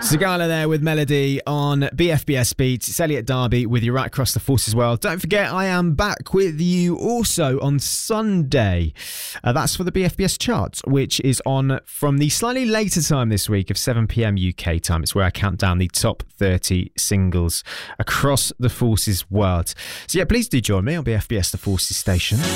Sigala there with Melody on BFBS Beats. It's Elliot Darby with you right across the Forces world. Don't forget, I am back with you also on Sunday. That's for the BFBS charts, which is on from the slightly later time this week of 7 p.m. UK time. It's where I count down the top 30 singles across the Forces world. So yeah, please do join me on BFBS, the Forces station.